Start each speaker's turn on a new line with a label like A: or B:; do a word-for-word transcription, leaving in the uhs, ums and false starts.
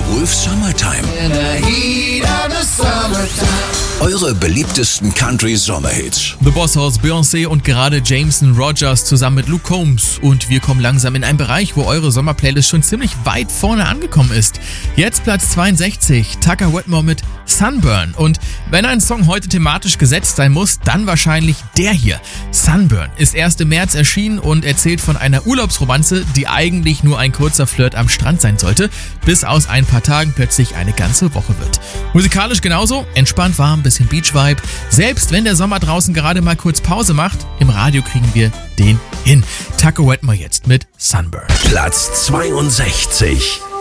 A: Wolf Summertime. Eure beliebtesten Country-Sommerhits.
B: The Boss Hoss, Beyoncé und gerade Jameson Rogers zusammen mit Luke Combs. Und wir kommen langsam in einen Bereich, wo eure Sommerplaylist schon ziemlich weit vorne angekommen ist. Jetzt Platz zweiundsechzig, Tucker Whitmore mit Sunburn. Und wenn ein Song heute thematisch gesetzt sein muss, dann wahrscheinlich der hier. Sunburn ist erst im März erschienen und erzählt von einer Urlaubsromanze, die eigentlich nur ein kurzer Flirt am Strand sein sollte, bis aus ein paar Tagen plötzlich eine ganze Woche wird. Musikalisch genauso, entspannt warm, bisschen Beach-Vibe. Selbst wenn der Sommer draußen gerade mal kurz Pause macht, im Radio kriegen wir den hin. Tucker Whitmore jetzt mit Sunburn.
A: Platz zweiundsechzig.